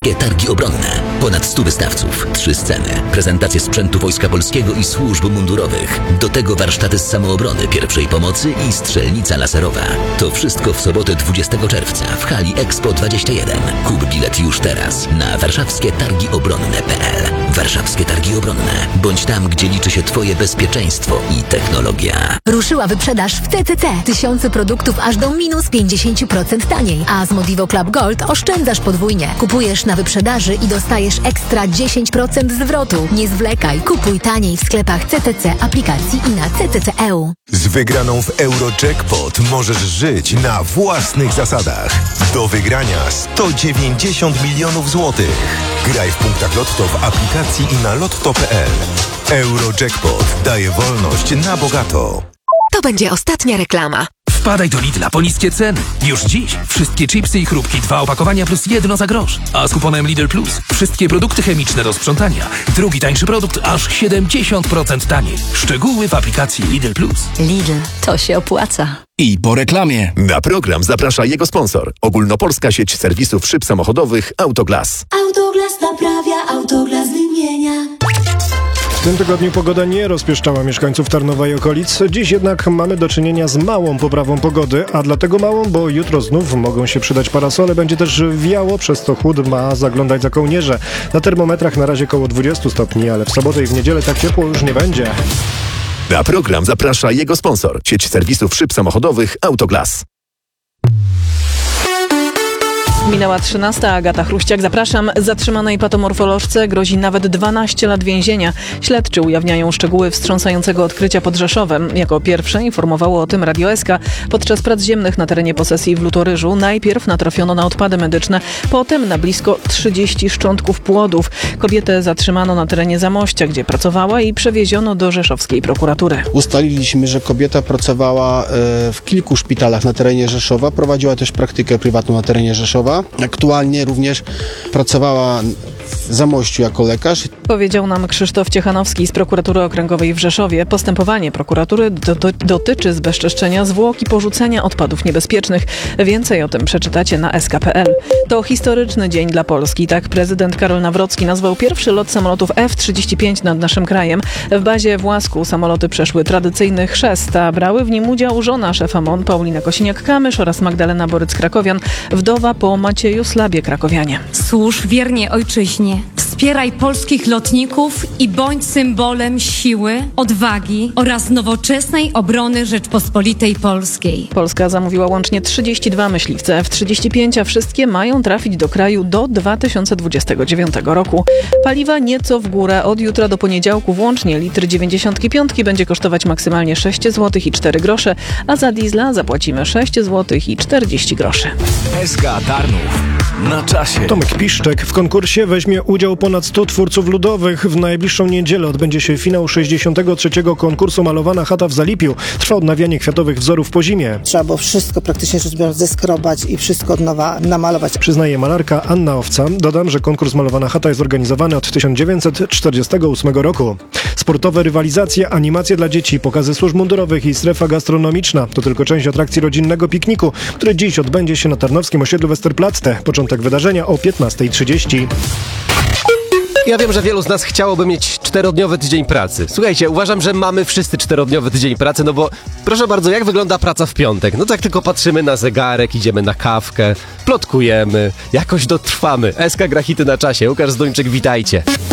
Warszawskie Targi Obronne. Ponad 100 wystawców, 3 sceny, prezentacje sprzętu Wojska Polskiego i służb mundurowych. Do tego warsztaty z samoobrony, pierwszej pomocy i strzelnica laserowa. To wszystko w sobotę 20 czerwca w hali Expo 21. Kup bilet już teraz na warszawskietargiobronne.pl. Warszawskie Targi Obronne. Bądź tam, gdzie liczy się Twoje bezpieczeństwo i technologia. Ruszyła wyprzedaż w CCC. Tysiące produktów aż do minus 50% taniej. A z Modivo Club Gold oszczędzasz podwójnie. Kupujesz na wyprzedaży i dostajesz ekstra 10% zwrotu. Nie zwlekaj. Kupuj taniej w sklepach CCC, aplikacji i na CCC.eu. Z wygraną w Eurojackpot możesz żyć na własnych zasadach. Do wygrania 190 milionów złotych. Graj w punktach Lotto w aplikacji i na lotto.pl. Eurojackpot daje wolność na bogato. To będzie ostatnia reklama. Wpadaj do Lidla po niskie ceny. Już dziś wszystkie chipsy i chrupki 2 opakowania plus 1 za grosz. A z kuponem Lidl Plus wszystkie produkty chemiczne do sprzątania. Drugi tańszy produkt aż 70% taniej. Szczegóły w aplikacji Lidl Plus. Lidl, to się opłaca. I po reklamie. Na program zaprasza jego sponsor. Ogólnopolska sieć serwisów szyb samochodowych Autoglas. Autoglas naprawia, Autoglas wymienia. W tym tygodniu pogoda nie rozpieszczała mieszkańców Tarnowa i okolic. Dziś jednak mamy do czynienia z małą poprawą pogody, a dlatego małą, bo jutro znów mogą się przydać parasole. Będzie też wiało, przez co chłód ma zaglądać za kołnierze. Na termometrach na razie koło 20 stopni, ale w sobotę i w niedzielę tak ciepło już nie będzie. Na program zaprasza jego sponsor. Sieć serwisów szyb samochodowych Autoglas. Minęła 13. Agata Chruściak. Zapraszam. Zatrzymanej patomorfolożce grozi nawet 12 lat więzienia. Śledczy ujawniają szczegóły wstrząsającego odkrycia pod Rzeszowem. Jako pierwsze informowało o tym Radio SK. Podczas prac ziemnych na terenie posesji w Lutoryżu najpierw natrafiono na odpady medyczne, potem na blisko 30 szczątków płodów. Kobietę zatrzymano na terenie Zamościa, gdzie pracowała i przewieziono do rzeszowskiej prokuratury. Ustaliliśmy, że kobieta pracowała w kilku szpitalach na terenie Rzeszowa. Prowadziła też praktykę prywatną na terenie Rzeszowa. Aktualnie również pracowała w Zamościu jako lekarz. Powiedział nam Krzysztof Ciechanowski z Prokuratury Okręgowej w Rzeszowie. Postępowanie prokuratury dotyczy zbezczeszczenia zwłok i porzucenia odpadów niebezpiecznych. Więcej o tym przeczytacie na sk.pl. To historyczny dzień dla Polski. Tak prezydent Karol Nawrocki nazwał pierwszy lot samolotów F-35 nad naszym krajem. W bazie w Łasku samoloty przeszły tradycyjny chrzest, a brały w nim udział żona szefa MON Paulina Kosiniak-Kamysz oraz Magdalena Boryc-Krakowian, wdowa po Macieju Slabie Krakowianie. Służ wiernie ojczyźnie, wspieraj polskich lotników i bądź symbolem siły, odwagi oraz nowoczesnej obrony Rzeczpospolitej Polskiej. Polska zamówiła łącznie 32 myśliwce F-35, a wszystkie mają trafić do kraju do 2029 roku. Paliwa nieco w górę. Od jutra do poniedziałku włącznie litr 95 będzie kosztować maksymalnie 6 zł i 4 grosze, a za diesla zapłacimy 6 zł i 40 groszy. SK Tarnów. Na czasie. Tomek Piszczek. W konkursie weźmie udział ponad 100 twórców ludowych. W najbliższą niedzielę odbędzie się finał 63. konkursu Malowana chata w Zalipiu. Trwa odnawianie kwiatowych wzorów po zimie. Trzeba było wszystko praktycznie rzecz biorąc zeskrobać i wszystko od nowa namalować. Przyznaje malarka Anna Owca. Dodam, że konkurs Malowana chata jest organizowany od 1948 roku. Sportowe rywalizacje, animacje dla dzieci, pokazy służb mundurowych i strefa gastronomiczna. To tylko część atrakcji rodzinnego pikniku, który dziś odbędzie się na tarnowskim osiedlu Westerplatte. Początek wydarzenia o 15:30. Ja wiem, że wielu z nas chciałoby mieć 4-dniowy tydzień pracy. Słuchajcie, uważam, że mamy wszyscy 4-dniowy tydzień pracy, no bo proszę bardzo, jak wygląda praca w piątek? No tak tylko patrzymy na zegarek, idziemy na kawkę, plotkujemy, jakoś dotrwamy. SK gra hity na czasie. Łukasz Zduńczyk, witajcie.